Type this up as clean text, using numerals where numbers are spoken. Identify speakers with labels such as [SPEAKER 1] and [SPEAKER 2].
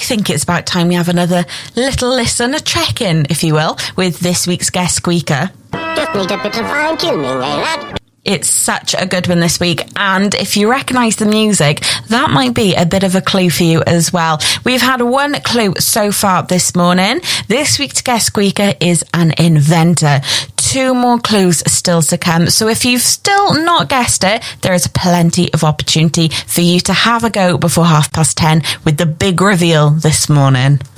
[SPEAKER 1] think it's about time we have another little listener check-in, if you will, with this week's guest squeaker.
[SPEAKER 2] Just need a bit of fine-tuning, eh, lad?
[SPEAKER 1] It's such a good one this week, and if you recognise the music, that might be a bit of a clue for you as well. We've had one clue so far this morning. This week's guest squeaker is an inventor. 2 more clues still to come, so if you've still not guessed it, there is plenty of opportunity for you to have a go before 10:30 with the big reveal this morning.